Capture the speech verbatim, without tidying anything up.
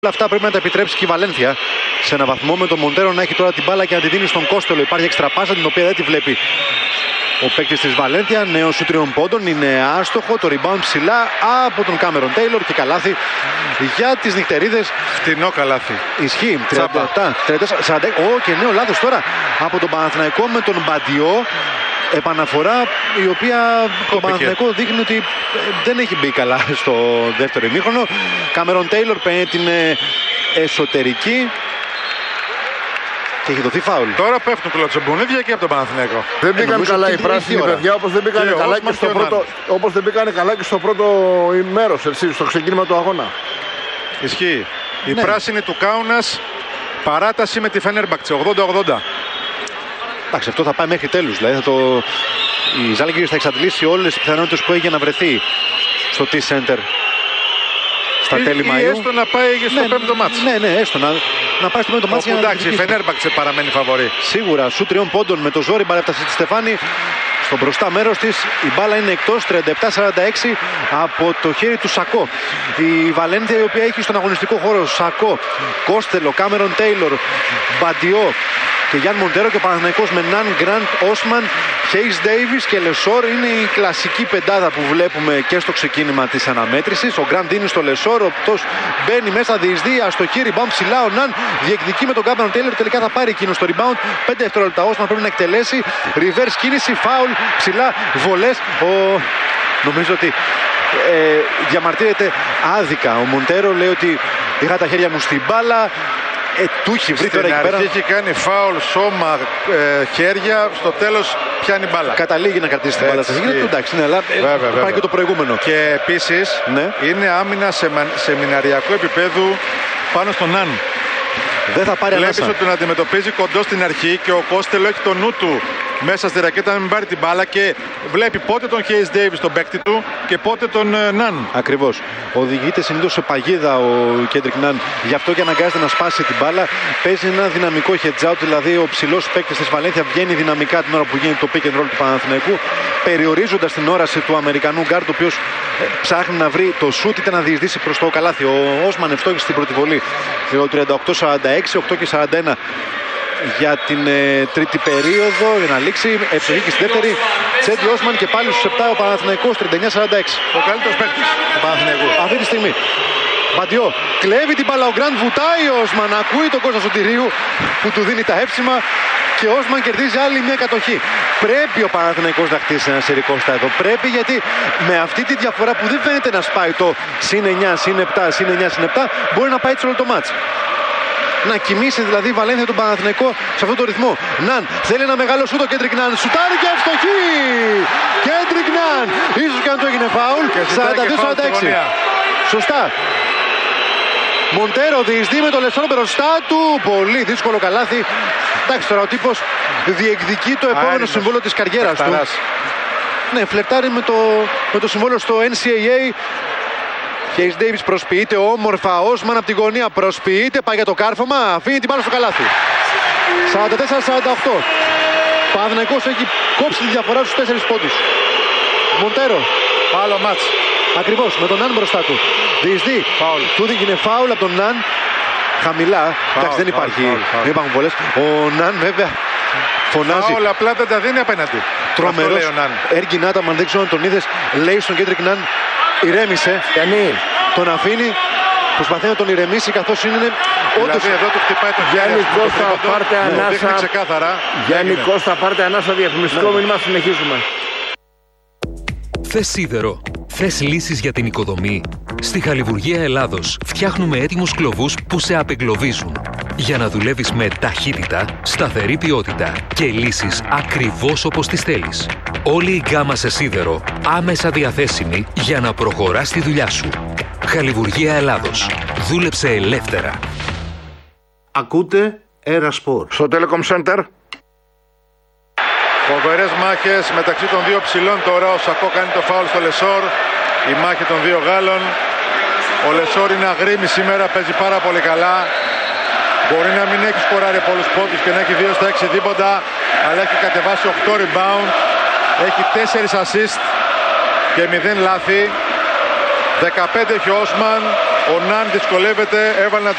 Όλα αυτά πρέπει να τα επιτρέψει και η Βαλένθια σε έναν βαθμό, με τον Μοντέρο να έχει τώρα την μπάλα και να την δίνει στον Κόστελο. Υπάρχει έξτρα πάσα την οποία δεν τη βλέπει ο παίκτης της Βαλένθια. Νέο σου τριών πόντων, είναι άστοχο. Το rebound ψηλά από τον Κάμερον Τέιλορ και καλάθι για τις νυχτερίδες. Φτηνό καλάθι. Ισχύει. τριάντα επτά τριάντα τέσσερα σαράντα έξι. Ω, και νέο λάθος τώρα από τον Παναθηναϊκό με τον Μπαντιό. Επαναφορά η οποία το Παναθηναϊκό δείχνει ότι δεν έχει μπει καλά στο δεύτερο ημίχρονο. Κάμερον Τέιλορ παίρνει την εσωτερική και έχει δοθεί φάουλ. Τώρα πέφτουν κλωτσομπονίδια και από τον Παναθηναϊκό. Δεν μπήκαν καλά οι πράσινοι παιδιά, όπως δεν μπήκαν καλά και στο πρώτο, όπως δεν μπήκαν καλά και στο πρώτο μέρος, έτσι, στο ξεκίνημα του αγώνα. Ισχύει. Η ναι. πράσινη του Κάουνας, παράταση με τη Φενέρμπαχτσε ογδόντα ογδόντα. Εντάξει, αυτό θα πάει μέχρι τέλους. Δηλαδή θα το... η Ζάλγκιρις θα εξαντλήσει όλες τις πιθανότητες που έχει για να βρεθεί στο T-Center στα ή, τέλη ή Μαΐου. έστω να πάει και στο ναι, πέμπτο μάτς. Ναι, ναι, έστω να, να πάει στο πέμπτο μάτς. Εντάξει, η Φενέρμπαχτσε παραμένει φαβορή. Σίγουρα, σου τριών πόντων με το ζόρι μπαλέφτασε τη Στεφάνη. Στο μπροστά μέρος της η μπάλα είναι εκτός, τριάντα επτά σαράντα έξι από το χέρι του Σακό. Η Βαλένθια η οποία έχει στον αγωνιστικό χώρο Σακό, Κόστελο, Κάμερον Τέιλορ, Μπαντιό και Γιάν Μοντέρο, και ο Παναθηναϊκός με Ναν, Γκραντ, Όσμαν, Χέις Ντέιβις και Λεσόρ. Είναι η κλασική πεντάδα που βλέπουμε και στο ξεκίνημα της αναμέτρησης. Ο Γκραντ δίνει στο Λεσόρ, ο Πτός μπαίνει μέσα, διεισδύει, αστοχή, rebound ψηλά. Ο Ναν διεκδικεί με τον Κάμερον Τέιλορ, τελικά θα πάρει εκείνο το rebound. πέντε δευτερόλεπτα Όσμαν πρέπει να εκτελέσει. Reverse κίνηση, φάουλ, ψηλά, βολές. Ο... Νομίζω ότι ε, διαμαρτύρεται άδικα. Ο Μοντέρο λέει ότι είχα τα χέρια μου στην μπάλα. Ε, του έχει βρει τώρα εκεί πέρα. Στην αρχή έχει κάνει φάουλ, σώμα, ε, χέρια. Στο τέλος πιάνει μπάλα. Καταλήγει να κρατήσει την μπάλα. Είναι εντάξει, ναι, αλλά βέβαια, βέβαια. Υπάρχει και το προηγούμενο. Και επίσης ναι. είναι άμυνα σε, σεμιναριακού επίπεδου πάνω στον Ναν. Δεν θα πάρει ανάσα. Βλέπεις ότι τον αντιμετωπίζει κοντό στην αρχή και ο Κόστελο έχει το νου του μέσα στη ρακέτα να μην πάρει την μπάλα και βλέπει πότε τον Χέις Ντέιβις τον παίκτη του και πότε τον Ναν. Ακριβώς. Οδηγείται συνήθως σε παγίδα ο Κέντρικ Ναν, γι' αυτό και αναγκάζεται να σπάσει την μπάλα. Παίζει ένα δυναμικό hedge out, δηλαδή ο ψηλός παίκτης της Βαλένθια βγαίνει δυναμικά την ώρα που γίνεται το pick and roll του Παναθηναϊκού, περιορίζοντας την όραση του Αμερικανού γκάρντ, ο οποίος ψάχνει να βρει το σούτ είτε να διεισδύσει προς το καλάθι. Ο Όσμαν ευστόχησε στην πρώτη βολή. Ο τριάντα οκτώ σαράντα έξι, οκτώ και σαράντα ένα για την ε, τρίτη περίοδο για να λήξει. Ευστοχή και στη δεύτερη. Τσέντι Όσμαν και πάλι στους επτά ο Παναθηναϊκός, τριάντα εννιά σαράντα έξι. Ο καλύτερος παίκτης του Παναθηναϊκού αυτή τη στιγμή. Μπαντιό κλέβει την μπάλα, ο Γκραντ βουτάει, ο Όσμαν ακούει τον Κώστα Σωτηρίου που του δίνει τα εύσημα και ο Όσμαν κερδίζει άλλη μια κατοχή. Πρέπει ο Παναθηναϊκός να χτίσει ένα σερικό στα εδώ. Πρέπει, γιατί με αυτή τη διαφορά που δεν φαίνεται να σπάει το συν εννιά, συν επτά, συν εννιά, συν επτά, μπορεί να πάει έτσι όλο το μάτς. Να κοιμήσει δηλαδή η Βαλένθια τον Παναθηναϊκό σε αυτόν τον ρυθμό. Ναν θέλει ένα μεγάλο σούτο, Κέντρικ Ναν σουτάρει και ευστοχή! Κέντρικ Ναν! Ίσως και αν το έγινε φάουλ. σαράντα δύο σαράντα έξι. Σωστά. Μοντέρο διεισδύει με το Λεσόρ μπροστά του. Πολύ δύσκολο καλάθι. Εντάξει, τώρα ο τύπος διεκδικεί το επόμενο συμβόλαιο της καριέρας του. Ναι, φλερτάρει με το, με το συμβόλαιο στο N C A A. Χέις Ντέιβις προσποιείται όμορφα, Όσμαν από την γωνία προσποιείται, πάει για το κάρφωμα, αφήνει την μπάλα στο καλάθι. σαράντα τέσσερα σαράντα οκτώ. Παναθηναϊκός έχει κόψει τη διαφορά στους τέσσερις πόντους. Μοντέρο. Άλλο μάτς. Ακριβώς, με τον Ναν μπροστά του. Διεισδύει. Του έγινε φάουλ από τον Ναν. Χαμηλά. Εντάξει, δεν υπάρχει. Δεν υπάρχουν πολλές. Ο Ναν βέβαια φωνάζει. Φάουλ, απλά δεν τα δίνει απέναντι. Τρομερός. Έργιν Άταμαν, δεν ξέρω αν τον είδες. Λέει στον Κέντρικ Ναν, ηρέμησε. Γιάννη. Τον αφήνει. Προσπαθεί να τον ηρεμήσει, καθώς είναι. Δηλαδή όντως... εδώ του χτυπάει το χέρι. Γιάννη Κώστα, πάρτε ανάσα. Δείχνει ξεκάθαρα. Γιάννη Κώστα, πάρτε ανάσα, διαφημιστικό μήνυμα, συνεχίζουμε. Θες σίδερο, θες λύσεις για την οικοδομή. Στη Χαλιβουργία Ελλάδος φτιάχνουμε έτοιμους κλωβούς που σε απεγκλωβίζουν. Για να δουλεύεις με ταχύτητα, σταθερή ποιότητα και λύσεις ακριβώς όπως τις θέλεις. Όλη η γκάμα σε σίδερο άμεσα διαθέσιμη για να προχωράς τη δουλειά σου. Χαλιβουργία Ελλάδος. Δούλεψε ελεύθερα. Ακούτε Era Sport. Στο Telecom Center. Φοβερές μάχες μεταξύ των δύο ψηλών τώρα. Ο Σακό κάνει το φάουλ στο Λεσόρ. Η μάχη των δύο Γάλλων. Ο Λεσόρ είναι αγρίμη σήμερα, παίζει πάρα πολύ καλά. Μπορεί να μην έχει σκοράρει πολλούς πόντους και να έχει δύο στα έξι δίποτα, αλλά έχει κατεβάσει οκτώ rebound. Έχει τέσσερα assist και μηδέν λάθη. δεκαπέντε έχει ο Όσμαν. Ο Ναν δυσκολεύεται, έβαλε ένα